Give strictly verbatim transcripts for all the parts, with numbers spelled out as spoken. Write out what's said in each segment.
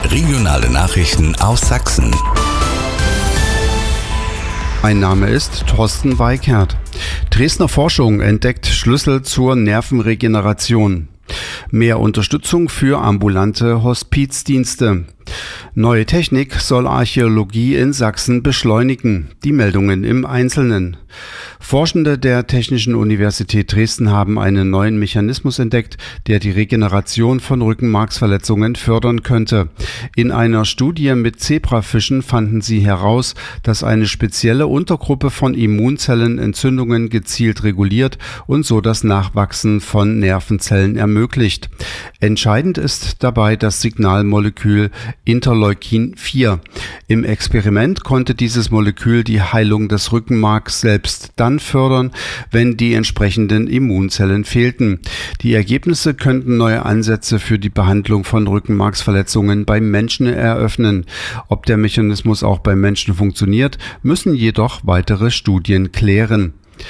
Regionale Nachrichten aus Sachsen. Mein Name ist Thorsten Weikert. Dresdner Forschung entdeckt Schlüssel zur Nervenregeneration. Mehr Unterstützung für ambulante Hospizdienste. Neue Technik soll Archäologie in Sachsen beschleunigen. Die Meldungen im Einzelnen. Forschende der Technischen Universität Dresden haben einen neuen Mechanismus entdeckt, der die Regeneration von Rückenmarksverletzungen fördern könnte. In einer Studie mit Zebrafischen fanden sie heraus, dass eine spezielle Untergruppe von Immunzellen Entzündungen gezielt reguliert und so das Nachwachsen von Nervenzellen ermöglicht. Entscheidend ist dabei das Signalmolekül Interleukin vier. Im Experiment konnte dieses Molekül die Heilung des Rückenmarks selbst dann fördern, wenn die entsprechenden Immunzellen fehlten. Die Ergebnisse könnten neue Ansätze für die Behandlung von Rückenmarksverletzungen beim Menschen eröffnen. Ob der Mechanismus auch beim Menschen funktioniert, müssen jedoch weitere Studien klären.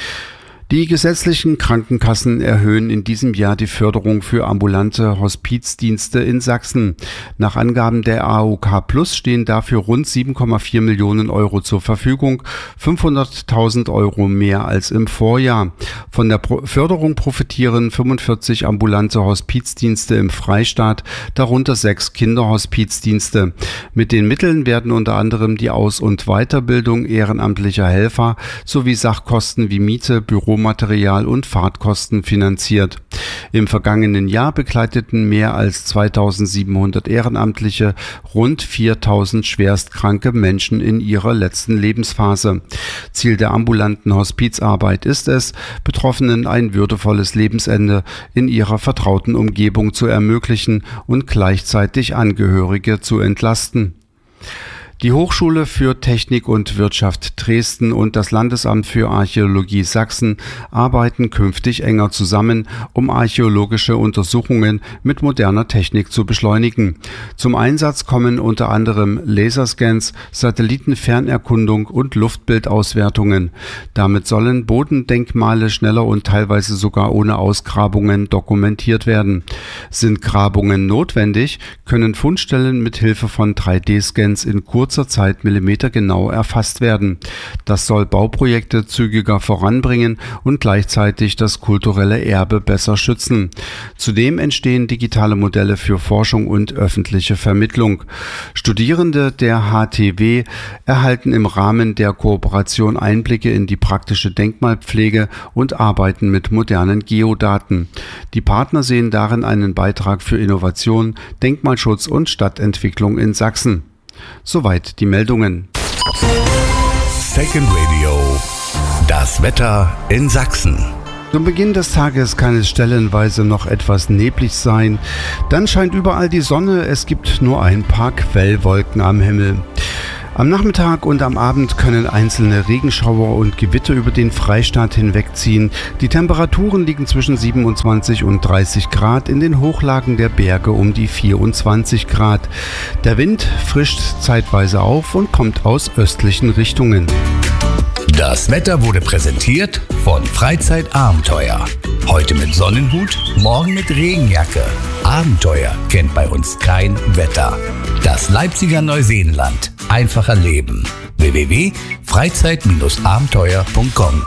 Die gesetzlichen Krankenkassen erhöhen in diesem Jahr die Förderung für ambulante Hospizdienste in Sachsen. Nach Angaben der A O K Plus stehen dafür rund sieben Komma vier Millionen Euro zur Verfügung, fünfhunderttausend Euro mehr als im Vorjahr. Von der Pro- Förderung profitieren fünfundvierzig ambulante Hospizdienste im Freistaat, darunter sechs Kinderhospizdienste. Mit den Mitteln werden unter anderem die Aus- und Weiterbildung ehrenamtlicher Helfer sowie Sachkosten wie Miete, Büro Material und Fahrtkosten finanziert. Im vergangenen Jahr begleiteten mehr als zweitausendsiebenhundert Ehrenamtliche rund viertausend schwerstkranke Menschen in ihrer letzten Lebensphase. Ziel der ambulanten Hospizarbeit ist es, Betroffenen ein würdevolles Lebensende in ihrer vertrauten Umgebung zu ermöglichen und gleichzeitig Angehörige zu entlasten. Die Hochschule für Technik und Wirtschaft Dresden und das Landesamt für Archäologie Sachsen arbeiten künftig enger zusammen, um archäologische Untersuchungen mit moderner Technik zu beschleunigen. Zum Einsatz kommen unter anderem Laserscans, Satellitenfernerkundung und Luftbildauswertungen. Damit sollen Bodendenkmale schneller und teilweise sogar ohne Ausgrabungen dokumentiert werden. Sind Grabungen notwendig, können Fundstellen mit Hilfe von drei D Scans in kurzer Zeit millimetergenau erfasst werden. Das soll Bauprojekte zügiger voranbringen und gleichzeitig das kulturelle Erbe besser schützen. Zudem entstehen digitale Modelle für Forschung und öffentliche Vermittlung. Studierende der H T W erhalten im Rahmen der Kooperation Einblicke in die praktische Denkmalpflege und arbeiten mit modernen Geodaten. Die Partner sehen darin einen Beitrag für Innovation, Denkmalschutz und Stadtentwicklung in Sachsen. Soweit die Meldungen. Second Radio. Das Wetter in Sachsen. Zum Beginn des Tages kann es stellenweise noch etwas neblig sein. Dann scheint überall die Sonne. Es gibt nur ein paar Quellwolken am Himmel. Am Nachmittag und am Abend können einzelne Regenschauer und Gewitter über den Freistaat hinwegziehen. Die Temperaturen liegen zwischen siebenundzwanzig und dreißig Grad, in den Hochlagen der Berge um die vierundzwanzig Grad. Der Wind frischt zeitweise auf und kommt aus östlichen Richtungen. Das Wetter wurde präsentiert von Freizeitabenteuer. Heute mit Sonnenhut, morgen mit Regenjacke. Abenteuer kennt bei uns kein Wetter. Das Leipziger Neuseenland. Einfacher Leben. w w w punkt freizeit abenteuer punkt com.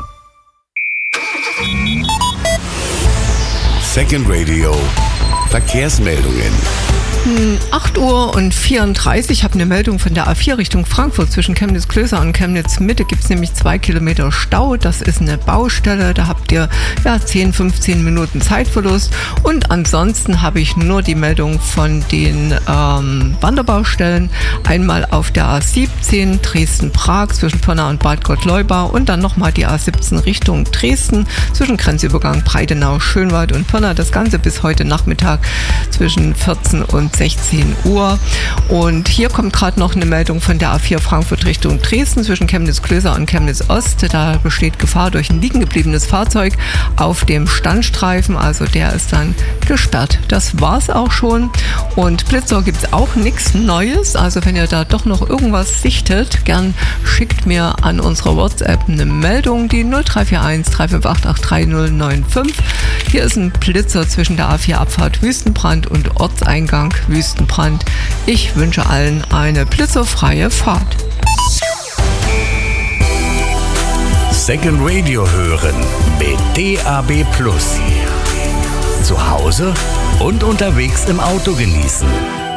Second Radio. Verkehrsmeldungen. acht Uhr und vierunddreißig. Ich habe eine Meldung von der A vier Richtung Frankfurt. Zwischen Chemnitz-Klößer und Chemnitz-Mitte gibt es nämlich zwei Kilometer Stau. Das ist eine Baustelle. Da habt ihr ja zehn, fünfzehn Minuten Zeitverlust. Und ansonsten habe ich nur die Meldung von den ähm, Wanderbaustellen. Einmal auf der A siebzehn Dresden-Prag zwischen Pirna und Bad Gottleuba und dann nochmal die A siebzehn Richtung Dresden zwischen Grenzübergang Breitenau, Schönwald und Pirna. Das Ganze bis heute Nachmittag zwischen vierzehn und sechzehn Uhr. Und hier kommt gerade noch eine Meldung von der A vier Frankfurt Richtung Dresden zwischen Chemnitz-Klößer und Chemnitz-Ost. Da besteht Gefahr durch ein liegen gebliebenes Fahrzeug auf dem Standstreifen. Also der ist dann gesperrt. Das war's auch schon. Und Blitzer gibt es auch nichts Neues. Also wenn ihr da doch noch irgendwas sichtet, gern schickt mir an unsere WhatsApp eine Meldung, die null drei vier eins drei fünf acht acht drei null neun fünf. Hier ist ein Blitzer zwischen der A vier Abfahrt Wüstenbrand und Ortseingang Wüstenbrand. Ich wünsche allen eine blitzerfreie Fahrt. Second Radio hören mit D A B Plus. Zu Hause und unterwegs im Auto genießen.